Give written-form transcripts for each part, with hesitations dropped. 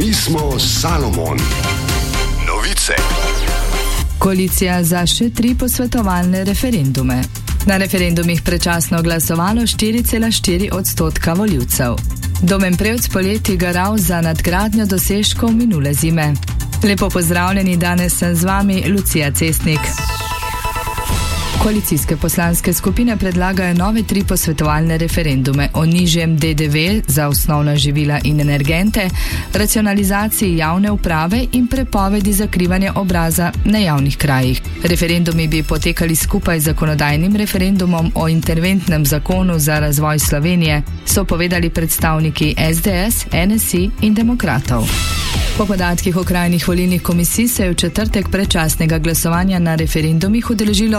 Mi smo Salomon. Novice. Koalicija za še 3 posvetovalne referendume. Na referendumih predčasno glasovalo 4,4% volivcev. Domen Prevc poleti garal za nadgradnjo dosežkov minule zime. Lepo pozdravljeni, danes sem z vami Lucija Cestnik. Koalicijske poslanske skupine predlagajo nove 3 posvetovalne referendume o nižjem DDV za osnovna živila in energente, racionalizaciji javne uprave in prepovedi zakrivanja obraza na javnih krajih. Referendumi bi potekali skupaj z zakonodajnim referendumom o interventnem zakonu za razvoj Slovenije, so povedali predstavniki SDS, NSI in Demokratov. Po podatkih okrajnih volilnih komisij se je v četrtek predčasnega glasovanja na referendumih udeležilo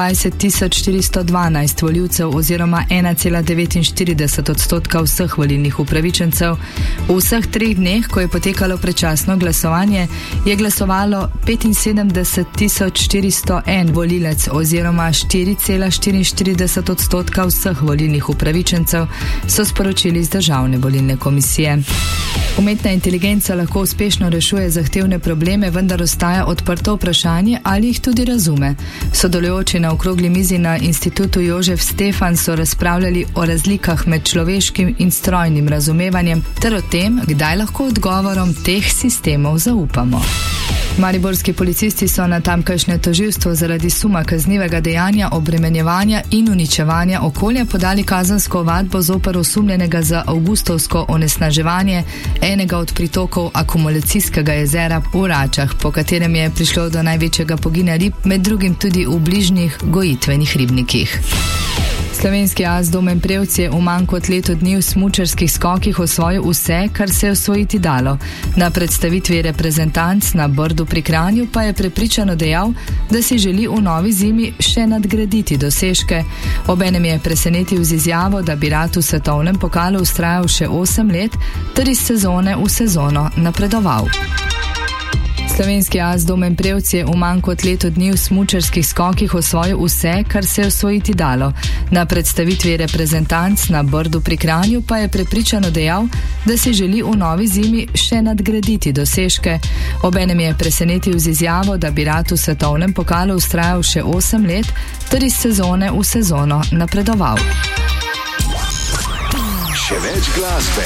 25.412 volivcev oziroma 1,49% vseh volilnih upravičencev. V vseh 3 dneh, ko je potekalo predčasno glasovanje, je glasovalo 75.401 volilec oziroma 4,44% vseh volilnih upravičencev, so sporočili z Državne volilne komisije. Umetna inteligenca lahko uspešno rešuje zahtevne probleme, vendar ostaja odprto vprašanje, ali jih tudi razume. Sodelujoči na okrogli mizi na Institutu Jožef Stefan so razpravljali o razlikah med človeškim in strojnim razumevanjem ter o tem, kdaj lahko odgovorom teh sistemov zaupamo. Mariborski policisti so na tamkajšnje tožilstvo zaradi suma kaznivega dejanja obremenjevanja in uničevanja okolja podali kazensko ovadbo zoper osumljenega za avgustovsko onesnaževanje enega od pritokov akumulacijskega jezera v Račah, po katerem je prišlo do največjega pogina rib, med drugim tudi v bližnjih gojitvenih ribnikih. Slovenski as Domen Prevc je v manj kot leto dni v smučarskih skokih osvojil vse, kar se je osvojiti dalo. Na predstavitvi reprezentanc na Brdu pri Kranju pa je prepričano dejal, da si želi v novi zimi še nadgraditi dosežke. Obenem je presenetil z izjavo, da bi rad v svetovnem pokalu vztrajal še 8 let ter iz sezone v sezono napredoval. Slovenski as Domen Prevc je v manj kot leto dni v smučarskih skokih osvojil vse, kar se je osvojiti dalo. Na predstavitvi reprezentanc na Brdu pri Kranju pa je prepričano dejal, da si želi v novi zimi še nadgraditi dosežke. Obenem je presenetil z izjavo, da bi rad v svetovnem pokalu vztrajal še 8 let ter iz sezone v sezono napredoval. Še več glasbe.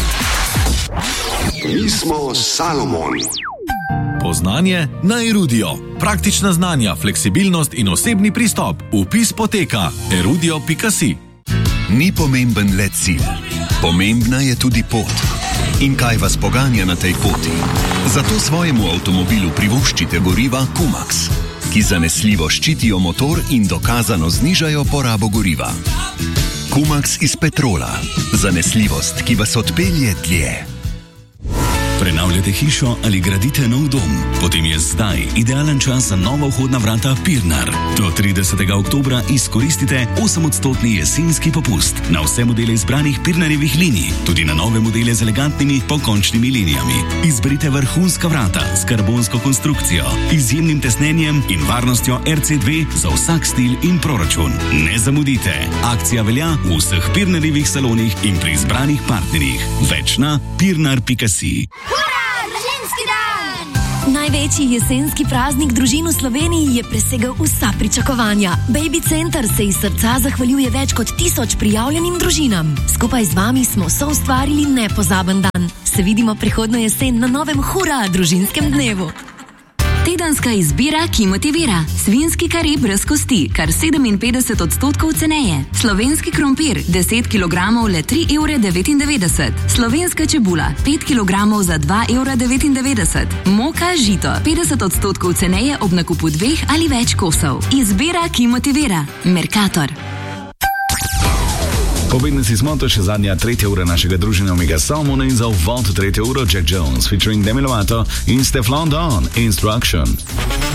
Mi smo Salomon. Poznanje na Erudio. Praktična znanja, fleksibilnost in osebni pristop. Vpis poteka erudio.si. Ni pomemben le cilj. Pomembna je tudi pot. In kaj vas poganja na tej poti? Zato svojemu avtomobilu privoščite goriva Kumax, ki zanesljivo ščitijo motor in dokazano znižajo porabo goriva. Kumax iz petrola. Zanesljivost, ki vas odpelje dlje. Prenavljate hišo ali gradite nov dom? Potem je zdaj idealen čas za nova vhodna vrata Pirnar. Do 30. oktobra izkoristite 8% jesenski popust na vse modele izbranih Pirnarjevih linij, tudi na nove modele z elegantnimi pokončnimi linijami. Izberite vrhunska vrata s karbonsko konstrukcijo, izjemnim tesnenjem in varnostjo RC2 za vsak stil in proračun. Ne zamudite! Akcija velja v vseh Pirnarjevih salonih in pri izbranih partnerjih. Več na pirnar.si. Največji jesenski praznik družin v Sloveniji je presegel vsa pričakovanja. Baby Center se iz srca zahvaljuje več kot 1000 prijavljenim družinam. Skupaj z vami smo soustvarili nepozaben dan. Se vidimo prihodnjo jesen na novem Hura družinskem dnevu. Tedenska izbira, ki motivira. Svinjski kari brez kosti, kar 57% ceneje. Slovenski krompir, 10 kg le 3,99 €. Slovenska čebula, 5 kg za 2,99 €. Moka žito, 50% ceneje ob nakupu 2 ali več kosov. Izbira, ki motivira. Mercator. Pobednici smo, to še zadnja 3. ura našega druženja Omega Salmona in za uvod 3. uro Jack Jones featuring Demi Lovato in Stefflon Don, Instruction.